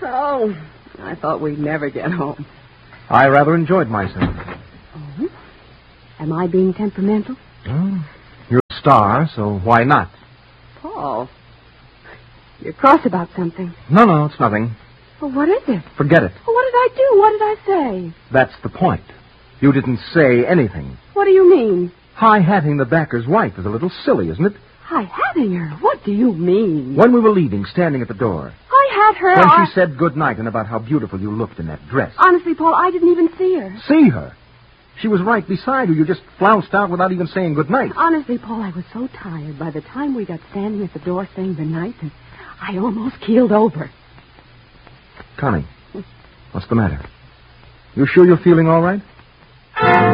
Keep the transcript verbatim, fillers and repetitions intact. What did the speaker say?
Oh, I thought we'd never get home. I rather enjoyed myself. Oh? Am I being temperamental? Well, you're a star, so why not? Paul, you're cross about something. No, no, it's nothing. Well, what is it? Forget it. Well, what did I do? What did I say? That's the point. You didn't say anything. What do you mean? High-hatting the banker's wife is a little silly, isn't it? High-hatting her? What do you mean? When we were leaving, standing at the door. High-hat her? When I... she said good night and about how beautiful you looked in that dress. Honestly, Paul, I didn't even see her. See her? She was right beside you. You just flounced out without even saying good night. Honestly, Paul, I was so tired by the time we got standing at the door saying good night that I almost keeled over. Connie, what's the matter? You sure you're feeling all right?